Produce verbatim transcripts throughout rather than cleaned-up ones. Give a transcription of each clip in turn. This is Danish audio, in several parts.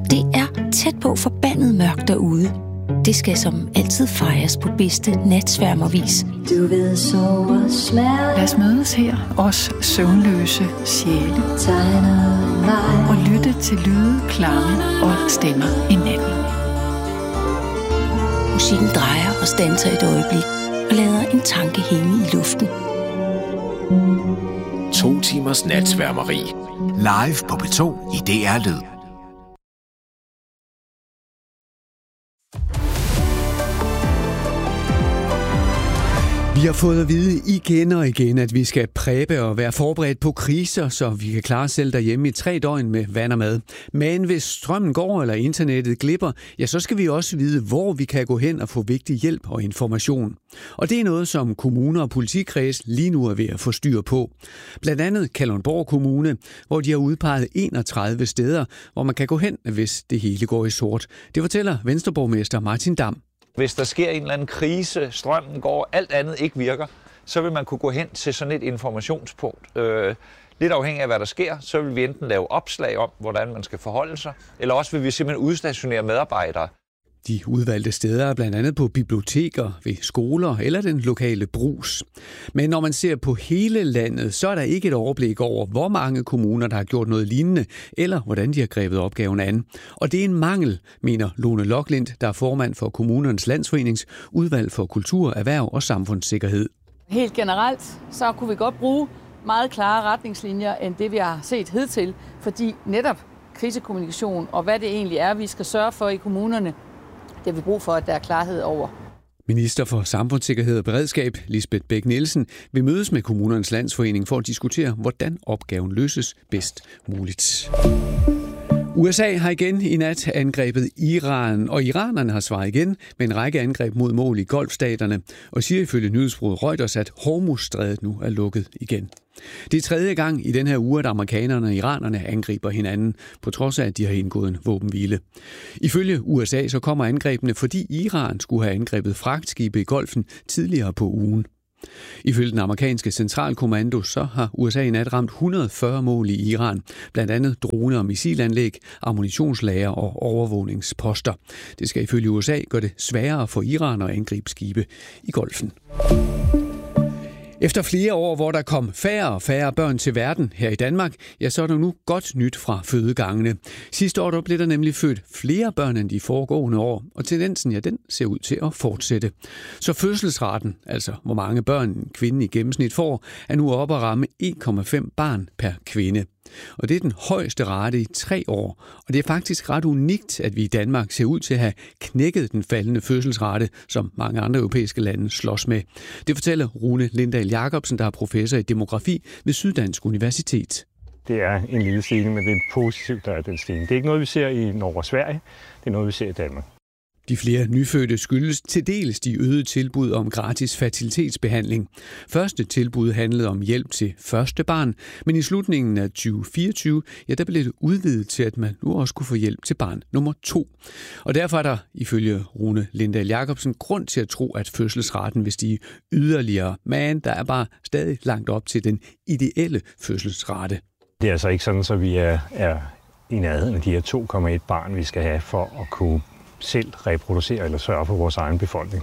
Det er tæt på forbandet mørkt derude. Det skal som altid fejres på bedste natsværmervis. Du ved sove smerte. Lad os mødes her, os søvnløse sjæle. Og lytte til lyde, klange og stemmer i natten. Musikken drejer og standser et øjeblik og lader en tanke hænge i luften. To timers natsværmeri. Live på P to i D R Lyd. Vi har fået at vide igen og igen, at vi skal præbe og være forberedt på kriser, så vi kan klare os selv derhjemme i tre døgn med vand og mad. Men hvis strømmen går eller internettet glipper, ja, så skal vi også vide, hvor vi kan gå hen og få vigtig hjælp og information. Og det er noget, som kommuner og politikreds lige nu er ved at få styr på. Blandt andet Kalundborg Kommune, hvor de har udpeget enogtredive steder, hvor man kan gå hen, hvis det hele går i sort. Det fortæller Venstreborgmester Martin Damm. Hvis der sker en eller anden krise, strømmen går, alt andet ikke virker, så vil man kunne gå hen til sådan et informationspunkt. Øh, lidt afhængig af, hvad der sker, så vil vi enten lave opslag om, hvordan man skal forholde sig, eller også vil vi simpelthen udstationere medarbejdere. De udvalgte steder er blandt andet på biblioteker, ved skoler eller den lokale brugs. Men når man ser på hele landet, så er der ikke et overblik over, hvor mange kommuner, der har gjort noget lignende, eller hvordan de har grebet opgaven an. Og det er en mangel, mener Lone Loklind, der er formand for Kommunernes Landsforenings udvalg for kultur, erhverv og samfundssikkerhed. Helt generelt, så kunne vi godt bruge meget klare retningslinjer, end det vi har set hidtil, fordi netop krisekommunikation og hvad det egentlig er, vi skal sørge for i kommunerne, det har vi brug for, at der er klarhed over. Minister for Samfundssikkerhed og Beredskab, Lisbeth Bech-Nielsen, vil mødes med Kommunernes Landsforening for at diskutere, hvordan opgaven løses bedst muligt. U S A har igen i nat angrebet Iran, og iranerne har svaret igen med en række angreb mod mål i Golfstaterne, og siger ifølge nyhedsbureauet Reuters, at Hormuzstrædet nu er lukket igen. Det er tredje gang i den her uge, at amerikanerne og iranerne angriber hinanden, på trods af, at de har indgået en våbenhvile. Ifølge U S A så kommer angrebene, fordi Iran skulle have angrebet fragtskibe i Golfen tidligere på ugen. Ifølge den amerikanske centralkommando så har U S A i nat ramt et hundrede og fyrre mål i Iran, blandt andet drone- og missilanlæg, ammunitionslager og overvågningsposter. Det skal ifølge U S A gøre det sværere for Iran at angribe skibe i Golfen. Efter flere år, hvor der kom færre og færre børn til verden her i Danmark, ja, så er der nu godt nyt fra fødegangene. Sidste år der blev der nemlig født flere børn end de foregående år, og tendensen, ja, den ser ud til at fortsætte. Så fødselsraten, altså hvor mange børn en kvinde i gennemsnit får, er nu oppe at ramme en komma fem barn per kvinde. Og det er den højeste rate i tre år, og det er faktisk ret unikt, at vi i Danmark ser ud til at have knækket den faldende fødselsrate, som mange andre europæiske lande slås med. Det fortæller Rune Lindahl Jacobsen, der er professor i demografi ved Syddansk Universitet. Det er en lille stigning, men det er positivt, der er den stigning. Det er ikke noget, vi ser i Norge og Sverige, det er noget, vi ser i Danmark. De flere nyfødte skyldes til dels de øgede tilbud om gratis fertilitetsbehandling. Første tilbud handlede om hjælp til første barn, men i slutningen af tyve fireogtyve, ja, der blev det udvidet til, at man nu også kunne få hjælp til barn nummer to. Og derfor er der, ifølge Rune Lindahl Jacobsen, grund til at tro, at fødselsraten vil stige yderligere, men der er bare stadig langt op til den ideelle fødselsrate. Det er altså ikke sådan, så vi er, er i nærheden af de her to komma et barn, vi skal have for at kunne selv reproducere eller sørge for vores egen befolkning.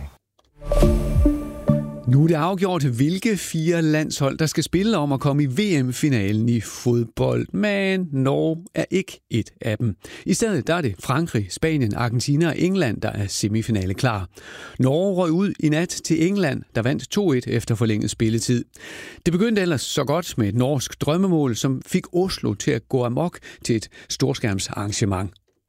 Nu er det afgjort, hvilke fire landshold, der skal spille om at komme i V M-finalen i fodbold. Men Norge er ikke et af dem. I stedet der er det Frankrig, Spanien, Argentina og England, der er semifinale klar. Norge røg ud i nat til England, der vandt to et efter forlænget spilletid. Det begyndte ellers så godt med et norsk drømmemål, som fik Oslo til at gå amok til et storskærmsarrangement.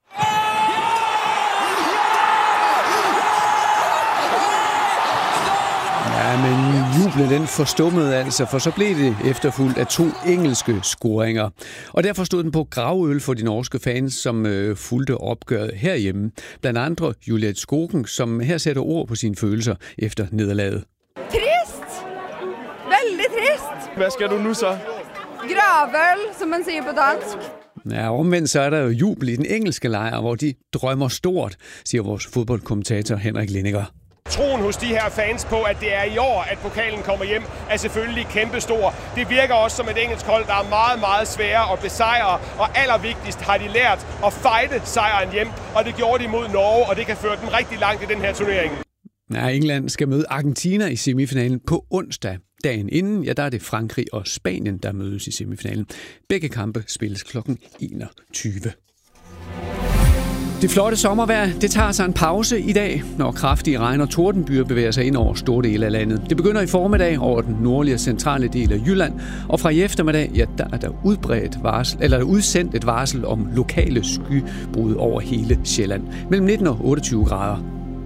Ja, men jublen den forstummede altså, for så blev det efterfulgt af to engelske scoringer. Og derfor stod den på gravøl for de norske fans, som øh, fulgte opgøret herhjemme. Blandt andre Juliet Skogen, som her sætter ord på sine følelser efter nederlaget. Trist! Veldig trist! Hvad skal du nu så? Gravøl, som man siger på dansk. Ja, omvendt så er der jo jubel i den engelske lejr, hvor de drømmer stort, siger vores fodboldkommentator Henrik Lindinger. Troen hos de her fans på, at det er i år, at pokalen kommer hjem, er selvfølgelig kæmpestor. Det virker også som et engelsk hold, der er meget, meget svære at besejre, og allervigtigst har de lært at fighte sejren hjem, og det gjorde de mod Norge, og det kan føre dem rigtig langt i den her turnering. Ja, England skal møde Argentina i semifinalen på onsdag. Dagen inden, ja, der er det Frankrig og Spanien, der mødes i semifinalen. Begge kampe spilles klokken enogtyve. Det flotte sommervejr, det tager sig en pause i dag, når kraftige regn- og tordenbyer bevæger sig ind over store dele af landet. Det begynder i formiddag over den nordlige og centrale del af Jylland, og fra i eftermiddag, ja, der er der udbredt varsel, eller udsendt et varsel om lokale skybrud over hele Sjælland. Mellem nitten og otteogtyve grader.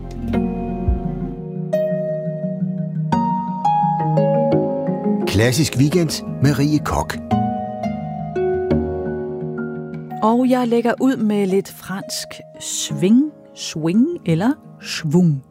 Klassisk Weekend med Rie Koch. Og jeg lægger ud med lidt fransk swing, swing eller schwung.